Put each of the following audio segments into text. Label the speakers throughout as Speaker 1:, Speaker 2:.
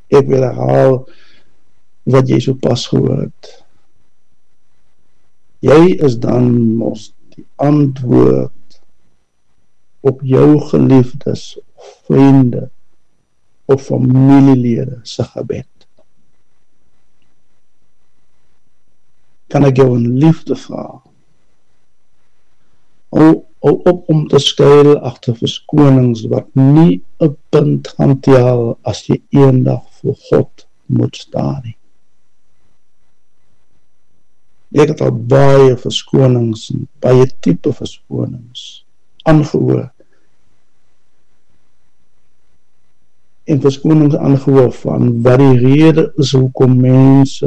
Speaker 1: Ek wil herhaal wat jy so pas gehoor het. Jy is dan mos die antwoord op jou geliefdes, of vriende, of familielede se gebed. Kan ek jou in liefde vra? Hou op om te skuil agter verskonings wat nie 'n punt gaan tel as jy eendag voor God moet staan nie. Ek het al baie verskonings, baie tipe verskonings aangehoor. En verskonings aangehoor van wat die rede is hoekom mense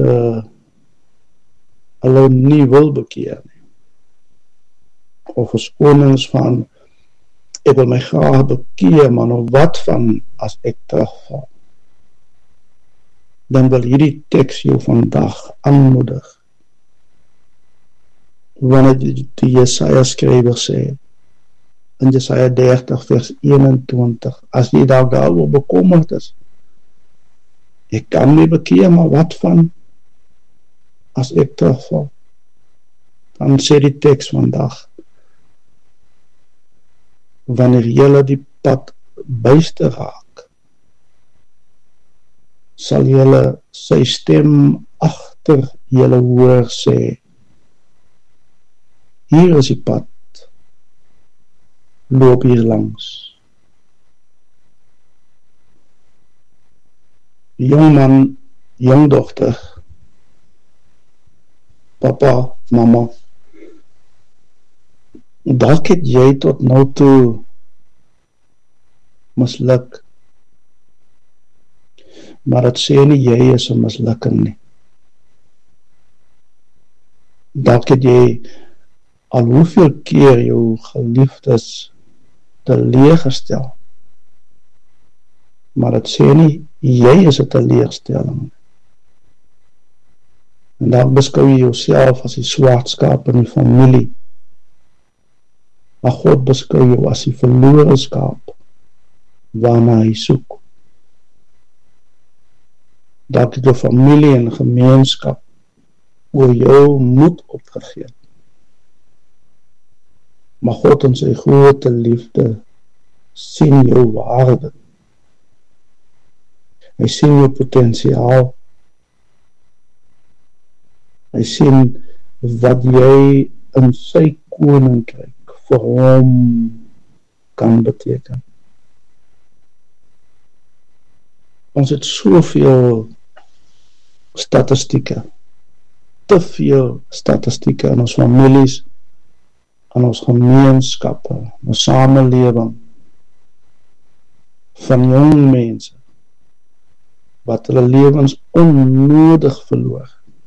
Speaker 1: hulle nie wil bekeer nie. Of verskonings van ek wil my graag bekeer, maar nou wat van as ek terugval? Dan wil hierdie teks jou vandag aanmoedig. Wanneer die Jesaja skrywer sê, in Jesaja 30 vers 21, as jy daaroor bekommerd is, ek kan my bekeer, maar wat van as ek terugval? Dan sê die teks vandag, wanneer jylle die pad buiste raak, sal jylle sy stem agter jylle hoor sê, hier is die pad, loop hier langs. Jong man, jong dochter, papa, mama, dalk het jy tot nou toe misluk, maar het sê nie jy is 'n mislukking nie. Dalk het jy al hoeveel keer jou geliefdes teleurgestel, maar het sê nie jy is 'n teleurstelling. En dan beskou jy jouself as die swart skaap in die familie, maar God beskou jou as die verlore skaap waarna hy soek. Dat die familie en gemeenskap oor jou moed opgegee. Maar God in sy grote liefde sien jou waarde. Hy sien jou potensiaal. Hy sien wat jy in sy koninkryk vir hom kan beteken. Ons het soveel statistieke, te veel statistieke in ons families, in ons gemeenskappe, in ons samelewing, van jong mense, wat hulle lewens onnodig verloor,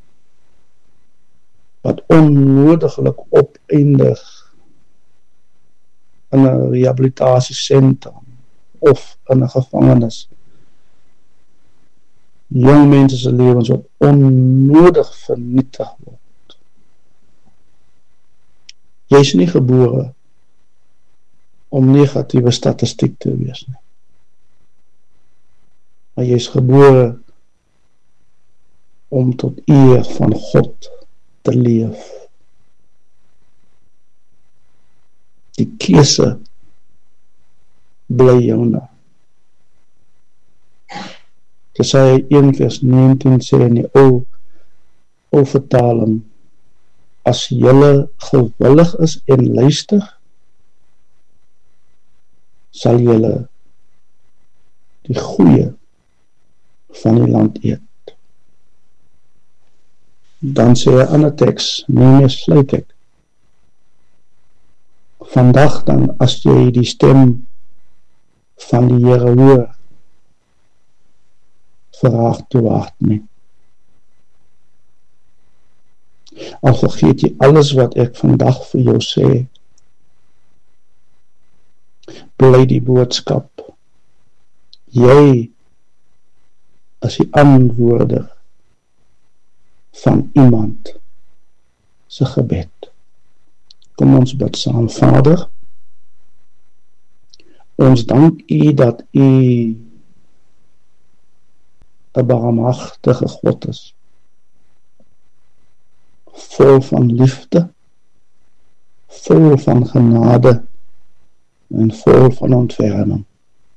Speaker 1: wat onnodiglik opeindig in 'n rehabilitasiesentrum of in 'n gevangenis. Jong mense se lewens wat onnodig vernietig word. Jy is nie gebore om negatiewe statistiek te wees nie. Maar jy is gebore om tot eer van God te leef. Die keuse bly joune. Jesaja 1 vers 19 sê in die ou vertaling, as julle gewillig is en luister, sal julle die goeie van die land eet. Dan sê 'n ander teks, nee, sluit ek. Vandag dan, as jy die stem van die Here hoor, verraag toe hart nie. Al vergeet jy alles wat ek vandag vir jou sê, bly die boodskap. Jy is die antwoorder van iemand se gebed. Kom ons bid saam. Vader, ons dank U dat U 'n barmhartige God is, vol van liefde, vol van genade en vol van ontferming.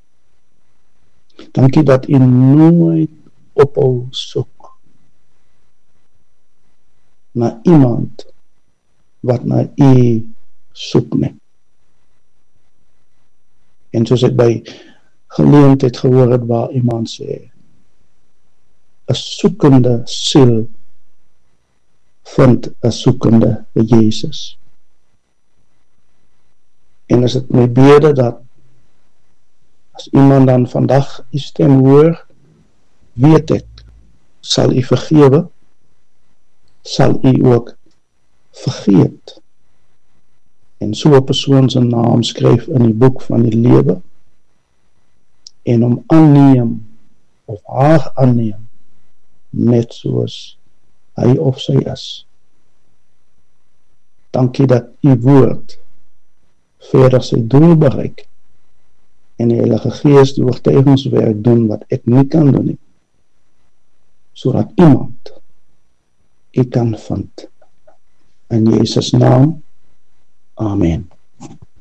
Speaker 1: Dankie dat U nooit ophou soek na iemand wat na U soek nie. En soos ek by geleentheid gehoor het waar iemand sê, 'n soekende siel vind 'n soekende Jesus. En is dit my bede dat as iemand dan vandag U stem hoor, weet ek, sal U vergewe, sal U ook vergeet. En so 'n persoon se naam skryf in die boek van die lewe, en hom aanneem, of haar aanneem, net soos hy of sy is. Dankie dat U woord verder sy doel bereik, en die Heilige Gees die oortuigingswerk doen wat ek nie kan doen nie, sodat iemand U kan vind. In Jesus' naam, Amen.